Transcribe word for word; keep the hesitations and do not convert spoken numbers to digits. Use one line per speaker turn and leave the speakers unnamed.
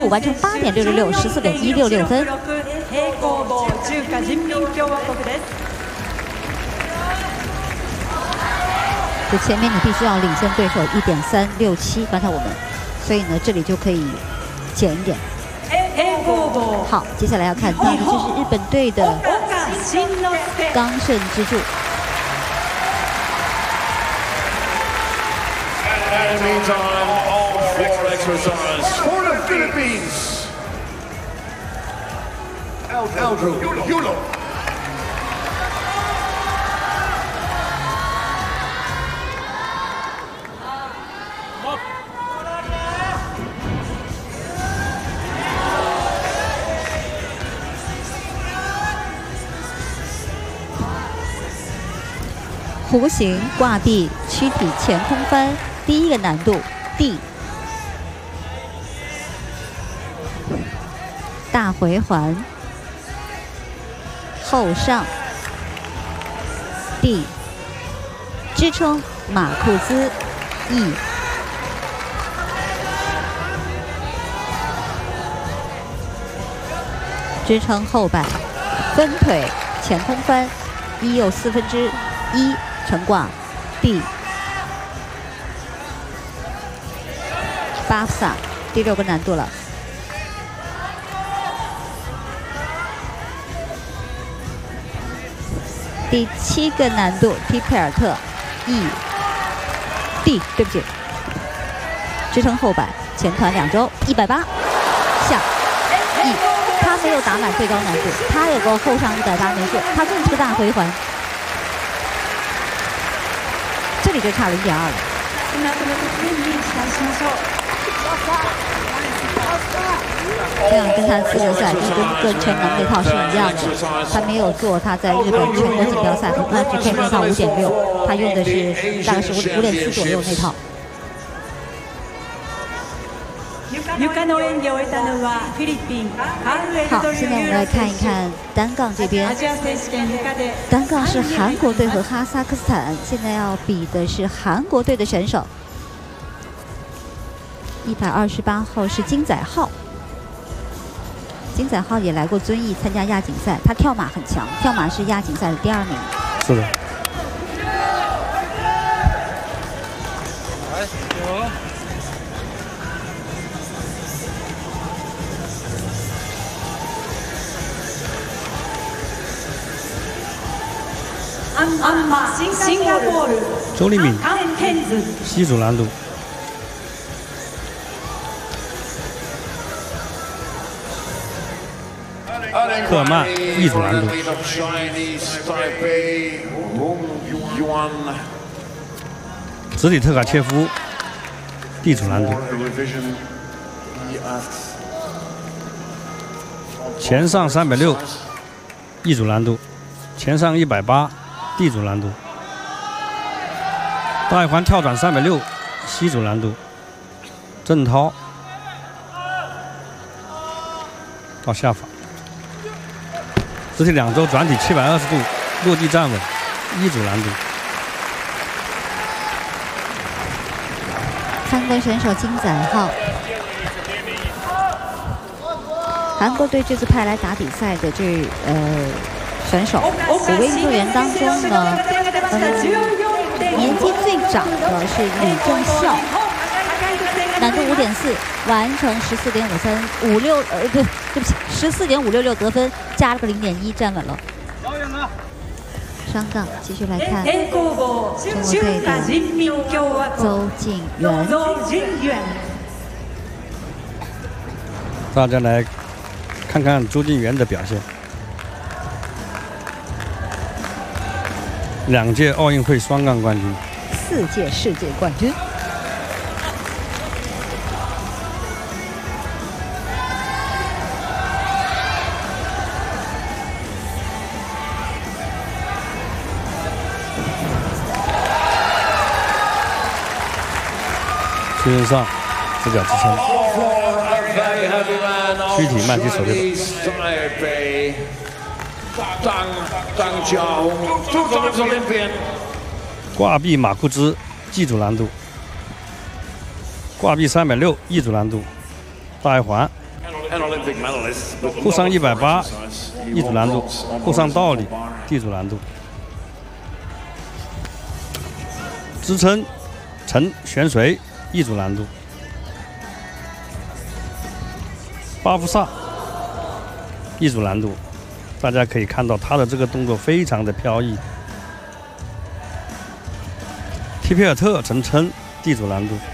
完成八点六六六，十四点一六六分。就前面你必须要领先对手一点三六七，刚才我们，所以呢这里就可以减一点。好，接下来要看到的就是日本队的冈胜之助。
And in the meantime, all four exercises for the Philippines. Aldro, Yulo. Up.
弧形挂臂躯体前空翻。 第一个难度 D， 大回环后上 D， 支撑马库兹 E， 支撑后摆分腿前空翻一又四分之一成挂 D。 巴萨第六个难度了，第七个难度 T 佩尔特 E D， 对不起，支撑后摆前团两周一百八下 E， 他没有打满最高难度，他有个后上一百八没过，他更是个大回环，这里就差零点二了。 这样跟他资格赛跟跟全能那套是一样的，他没有做他在日本全国锦标赛和 N H K 那套五点六，他用的是大概是五五点四左右那套。好，现在我们来看一看单杠这边，单杠是韩国队和哈萨克斯坦，现在要比的是韩国队的选手。 一百二十八号是金载浩，金载浩也来过遵义参加亚锦赛，他跳马很强，跳马是亚锦赛的第二名。
是的。周立敏，西组难度。 科尔曼一组难度，直里特卡切夫 D 组难度，前上三百六 一组难度，前上一百八 D 组难度，大一环跳转三百六 西组难度，郑涛到下法。 肢体两周转体七百二十度，落地站稳，一组难度。
韩国选手金载浩，韩国队这次派来打比赛的这呃选手五位运动员当中呢，嗯，年纪最长的是李正孝，难度五点四，完成十四点五三五六呃对对不起十四点五六六得分。 加了个零点一，站稳了。双杠，继续来看中国队的邹敬源。
大家来看看邹敬源的表现。两届奥运会双杠冠军，
四届世界冠军。 屈身上，直角支撑，躯体慢击手榴。挂臂马库兹 G 组难度，挂臂三百六 E 组难度，大一环
and Olympic medalists.
后上一百八，一组难度；后上倒立，地组难度。支撑沉悬垂，一组难度。巴夫萨，一组难度。大家可以看到他的这个动作非常的飘逸。提皮尔特沉撑，地组难度。